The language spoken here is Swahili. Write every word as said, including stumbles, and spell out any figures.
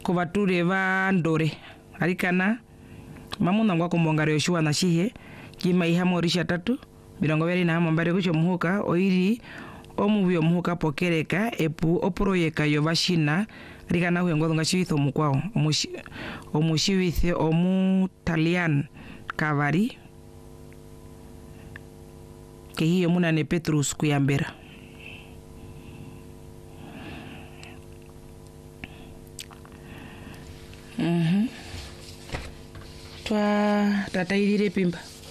kuvature va ndore arikana mamuna ngwa kumbongare yoshua na shihe kima ihamo risha tatu mirongo veri na hamo mbare kucho muhuka oiri omuvi omuhuka pokereka epu oproyeka yovashina arikana huyengo ngashivitho mukwao omushivithe omu talian kavari que hiyo muna ne Petrus kuyambera mhm twa tatairire pimba